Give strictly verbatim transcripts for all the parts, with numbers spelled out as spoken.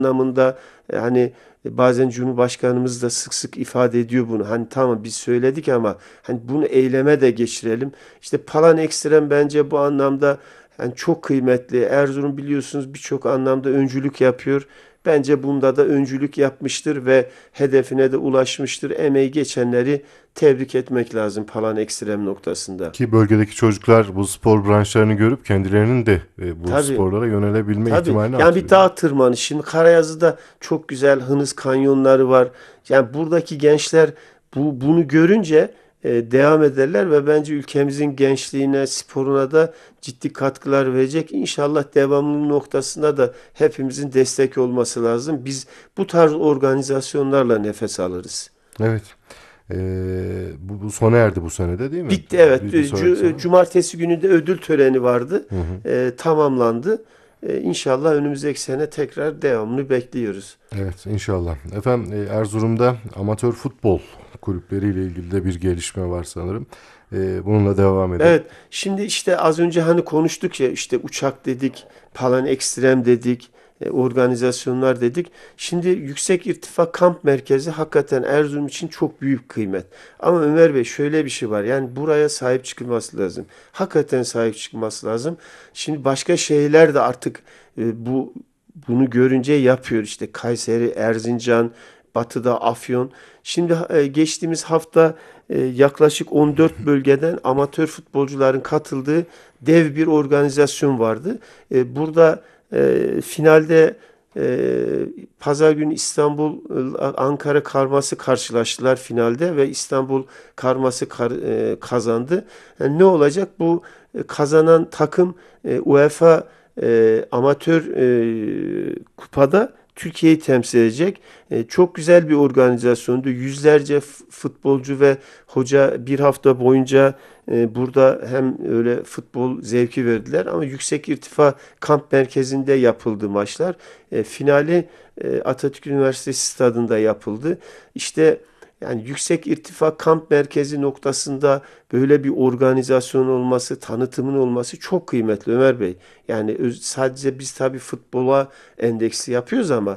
anlamında e, hani e, bazen Cumhurbaşkanımız da sık sık ifade ediyor bunu. Hani tamam biz söyledik ama hani bunu eyleme de geçirelim. İşte Palan Ekstrem bence bu anlamda yani çok kıymetli. Erzurum biliyorsunuz birçok anlamda öncülük yapıyor. Bence bunda da öncülük yapmıştır ve hedefine de ulaşmıştır. Emeği geçenleri tebrik etmek lazım Palan Ekstrem noktasında. Ki bölgedeki çocuklar bu spor branşlarını görüp kendilerinin de e, bu Tabii. sporlara yönelebilme Tabii. ihtimalini Yani bir artırıyor. dağ tırmanışı. Şimdi Karayazı'da çok güzel Hınıs kanyonları var. Yani buradaki gençler bu bunu görünce e, devam ederler ve bence ülkemizin gençliğine, sporuna da ciddi katkılar verecek. İnşallah devamlılık noktasında da hepimizin destek olması lazım. Biz bu tarz organizasyonlarla nefes alırız. Evet. E, bu, bu sona erdi bu senede değil mi? Bitti evet. Bir, bir sonraki sene. Cumartesi günü de ödül töreni vardı. Hı hı. E, tamamlandı. E, İnşallah önümüzdeki sene tekrar devamını bekliyoruz. Evet, inşallah. Efendim, e, Erzurum'da amatör futbol kulüpleriyle ilgili de bir gelişme var sanırım. E, bununla devam edelim. Evet, şimdi işte az önce hani konuştuk ya işte uçak dedik, Palan Ekstrem dedik, e, organizasyonlar dedik. Şimdi Yüksek İrtifa Kamp Merkezi hakikaten Erzurum için çok büyük kıymet. Ama Ömer Bey şöyle bir şey var yani buraya sahip çıkılması lazım. Hakikaten sahip çıkılması lazım. Şimdi başka şehirler de artık e, bu bunu görünce yapıyor işte Kayseri, Erzincan, Batı'da Afyon. Şimdi e, geçtiğimiz hafta e, yaklaşık on dört bölgeden amatör futbolcuların katıldığı dev bir organizasyon vardı. E, burada e, finalde e, Pazar günü İstanbul e, Ankara karması karşılaştılar finalde ve İstanbul karması kar- e, kazandı. Yani ne olacak? Bu e, kazanan takım e, UEFA e, amatör e, kupada Türkiye'yi temsil edecek. E, çok güzel bir organizasyondu. Yüzlerce f- futbolcu ve hoca bir hafta boyunca e, burada hem öyle futbol zevki verdiler ama yüksek irtifa kamp merkezinde yapıldı maçlar. E, finali e, Atatürk Üniversitesi stadında yapıldı. İşte yani yüksek irtifa kamp merkezi noktasında böyle bir organizasyon olması, tanıtımın olması çok kıymetli Ömer Bey. Yani öz- sadece biz tabii futbola endeksi yapıyoruz ama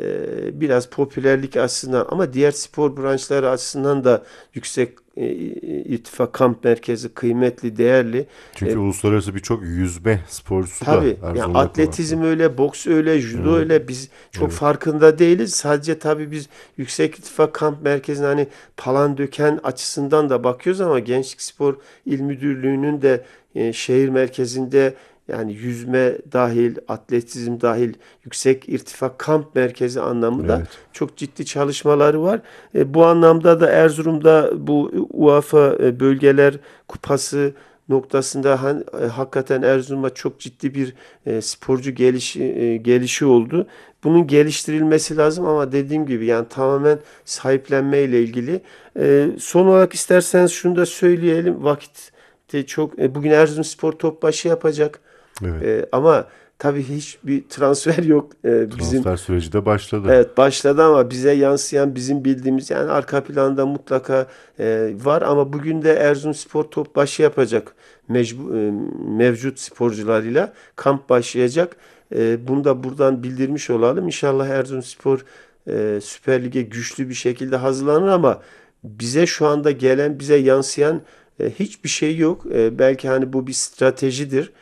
e, biraz popülerlik açısından ama diğer spor branşları açısından da yüksek e, irtifa kamp merkezi kıymetli, değerli. Çünkü E, uluslararası birçok yüzme sporcusu da Tabii yani Erzurum'da konaklı. atletizm öyle, boks öyle, judo Evet, öyle biz çok evet. farkında değiliz. Sadece tabii biz Yüksek İrtifa Kamp Merkezi'ne hani Palandöken açısından da bakıyoruz ama Gençlik Spor İl Müdürlüğü'nün de e, şehir merkezinde yani yüzme dahil, atletizm dahil Yüksek İrtifa Kamp Merkezi anlamında Evet. çok ciddi çalışmaları var. E, bu anlamda da Erzurum'da bu UEFA e, Bölgeler Kupası noktasında han- e, hakikaten Erzurum'a çok ciddi bir e, sporcu gelişi, e, gelişi oldu. Bunun geliştirilmesi lazım ama dediğim gibi yani tamamen sahiplenme ile ilgili. E, son olarak isterseniz şunu da söyleyelim. Vakit de çok e, bugün Erzurumspor Topbaşı yapacak. Evet. E, ama tabii hiçbir transfer yok. E, bizim Transfer süreci de başladı. Evet başladı ama bize yansıyan bizim bildiğimiz yani arka planda mutlaka e, var ama bugün de Erzurumspor top başı yapacak mecbu, e, mevcut sporcularıyla kamp başlayacak. E, bunu da buradan bildirmiş olalım. İnşallah Erzurumspor e, Süper Lig'e güçlü bir şekilde hazırlanır ama bize şu anda gelen bize yansıyan e, hiçbir şey yok. E, belki hani bu bir stratejidir.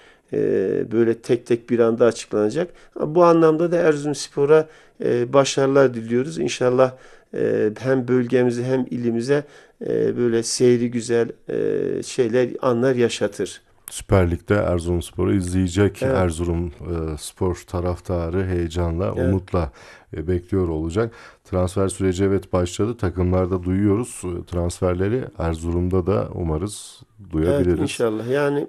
E, böyle tek tek bir anda açıklanacak. Ama bu anlamda da Erzurumspor'a e, başarılar diliyoruz. İnşallah e, hem bölgemize hem ilimize e, böyle seyri güzel e, şeyler, anlar yaşatır. Süper Lig'de Erzurumspor'u izleyecek Evet, Erzurum e, spor taraftarı heyecanla, evet. umutla e, bekliyor olacak. Transfer süreci evet başladı. Takımlarda duyuyoruz e, transferleri. Erzurum'da da umarız Evet duyabiliriz. inşallah. Yani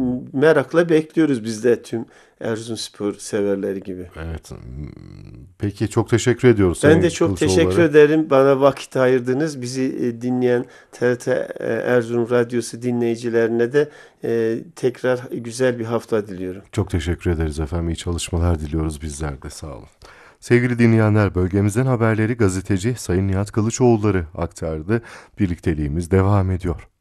merakla bekliyoruz biz de tüm Erzurumspor severleri gibi. Evet. m, Peki çok teşekkür ediyoruz Ben de Sayın çok teşekkür Kılıçoğulları. ederim. Bana vakit ayırdınız. Bizi e, dinleyen T R T e, Erzurum Radyosu dinleyicilerine de e, tekrar güzel bir hafta diliyorum. Çok teşekkür ederiz efendim. İyi çalışmalar diliyoruz bizler de. Sağ olun. Sevgili dinleyenler, bölgemizden haberleri gazeteci Sayın Nihat Kılıçoğulları aktardı. Birlikteliğimiz devam ediyor.